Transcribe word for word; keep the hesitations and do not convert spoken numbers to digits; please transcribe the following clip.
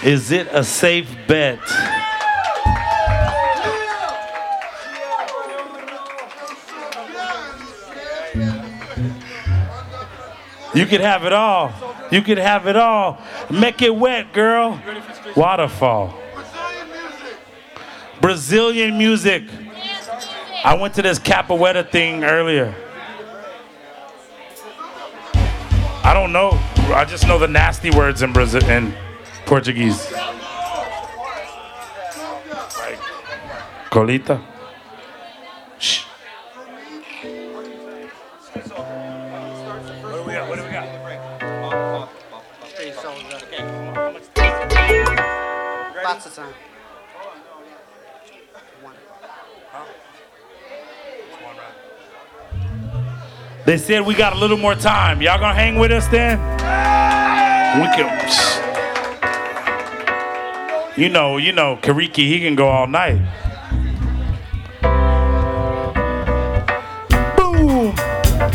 Is it a safe bet? You could have it all. You could have it all. Make it wet, girl. Waterfall. Brazilian music. I went to this capoeira thing earlier. I don't know. I just know the nasty words in Brazil in Portuguese. Like colita. Shh. What do we got? What do we got? Lots of time. They said we got a little more time. Y'all gonna hang with us then? We can. You know, you know, Kariki, he can go all night.